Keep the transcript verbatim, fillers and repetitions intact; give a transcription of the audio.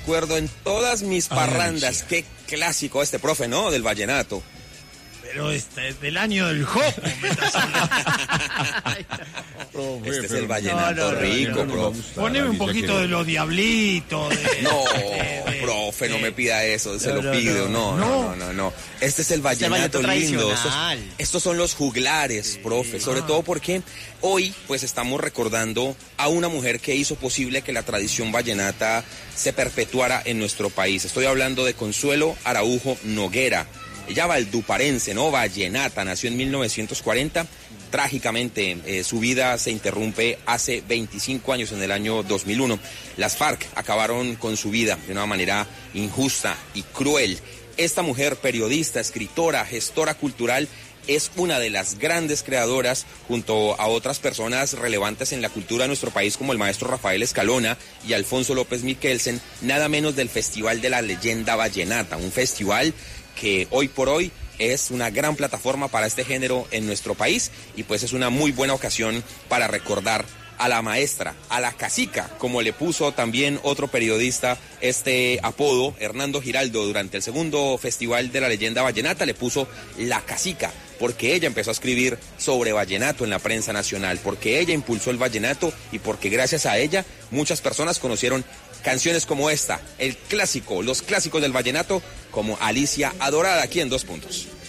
Recuerdo en todas mis parrandas, qué clásico este profe, ¿no? Del vallenato. Pero este es del año del Jopo, me estás hablando. Este es el vallenato no, no, rico, no, no, profe. Poneme un poquito de los diablitos. De, no, de, de, profe, no de, me pida eso, se no, lo pido. No, no, no, no, no. Este es el vallenato, el vallenato lindo. Estos, estos son los juglares, profe. Sí, sobre ah. todo porque hoy, pues, estamos recordando a una mujer que hizo posible que la tradición vallenata se perpetuara en nuestro país. Estoy hablando de Consuelo Araujo Noguera. Ella valduparense, ¿no? Vallenata, nació en mil novecientos cuarenta. Trágicamente, eh, su vida se interrumpe hace veinticinco años, en el año dos mil uno. Las FARC acabaron con su vida de una manera injusta y cruel. Esta mujer, periodista, escritora, gestora cultural, es una de las grandes creadoras, junto a otras personas relevantes en la cultura de nuestro país, como el maestro Rafael Escalona y Alfonso López Miquelsen, nada menos del Festival de la Leyenda Vallenata, un festival que hoy por hoy es una gran plataforma para este género en nuestro país, y pues es una muy buena ocasión para recordar a la maestra, a la cacica, como le puso también otro periodista este apodo, Hernando Giraldo, durante el segundo Festival de la Leyenda Vallenata, le puso la cacica, porque ella empezó a escribir sobre vallenato en la prensa nacional, porque ella impulsó el vallenato y porque gracias a ella muchas personas conocieron canciones como esta, el clásico, los clásicos del vallenato, como Alicia Adorada, aquí en Dos Puntos.